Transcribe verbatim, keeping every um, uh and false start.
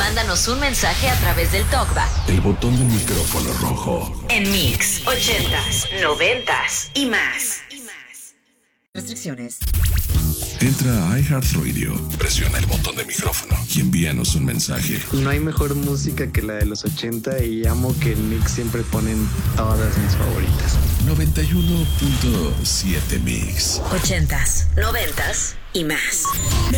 mándanos un mensaje a través del TalkBack. El botón del micrófono rojo. En Mix, ochentas, noventas y más. Restricciones. Entra a iHeartRadio, presiona el botón de micrófono y envíanos un mensaje. No hay mejor música que la de los ochenta y amo que en Mix siempre ponen todas mis favoritas. noventa y uno punto siete Mix. Ochentas, noventas y más.